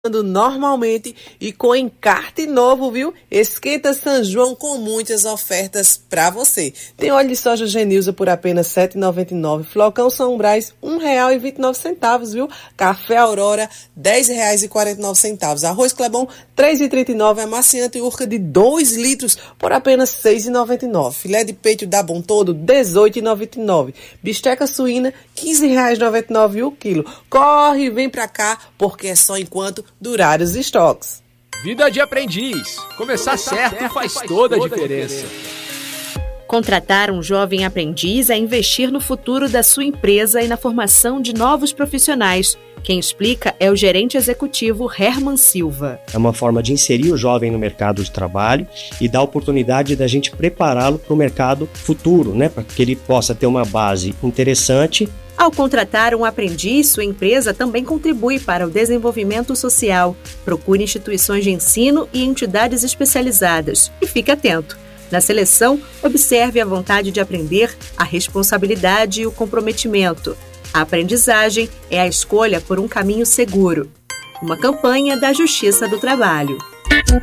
Normalmente e com encarte novo, viu? Esquenta São João com muitas ofertas para você. Tem óleo de soja Genilza por apenas R$ 7,99. Flocão São Brás, R$ 1,29, viu? Café Aurora, R$ 10,49. Arroz Clebon, R$ 3,39. Amaciante Urca de 2 litros por apenas R$ 6,99. Filé de peito da Bom Todo, R$ 18,99. Bisteca suína, R$ 15,99 o quilo. Corre e vem pra cá, porque é só enquanto durar os estoques. Vida de aprendiz. Começar certo faz toda a diferença. Contratar um jovem aprendiz é investir no futuro da sua empresa e na formação de novos profissionais. Quem explica é o gerente executivo Herman Silva. É uma forma de inserir o jovem no mercado de trabalho e dar a oportunidade da gente prepará-lo para o mercado futuro, para que ele possa ter uma base interessante. Ao contratar um aprendiz, sua empresa também contribui para o desenvolvimento social. Procure instituições de ensino e entidades especializadas. E fique atento. Na seleção, observe a vontade de aprender, a responsabilidade e o comprometimento. A aprendizagem é a escolha por um caminho seguro. Uma campanha da Justiça do Trabalho.